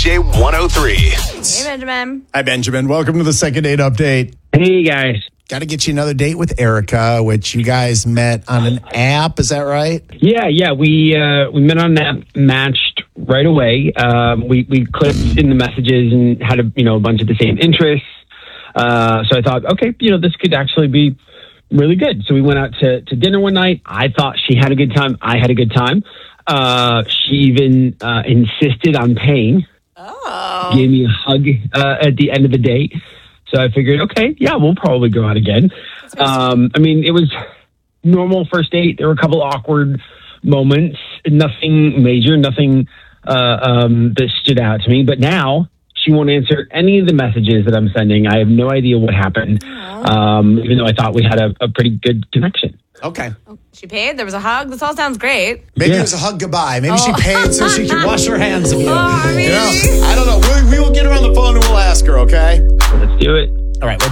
DJ 103. Hey, Benjamin. Hi, Benjamin. Welcome to the second date update. Hey, guys. Got to get you another date with Erica, which you guys met on an app. Is that right? Yeah. We met on that, matched right away. We clicked in the messages and had a bunch of the same interests. So I thought, okay, this could actually be really good. So we went out to dinner one night. I thought she had a good time. I had a good time. She even insisted on paying. Oh. Gave me a hug at the end of the date. So I figured, okay, yeah, we'll probably go out again. It was normal first date. There were a couple awkward moments, nothing major, nothing that stood out to me. But now she won't answer any of the messages that I'm sending. I have no idea what happened, even though I thought we had a pretty good connection. Okay. She paid. There was a hug. This all sounds great. Maybe it was a hug goodbye. Maybe she paid so she could wash her hands of you. I mean- I don't know. We will get her on the phone and we'll ask her, okay? So let's do it. All right. What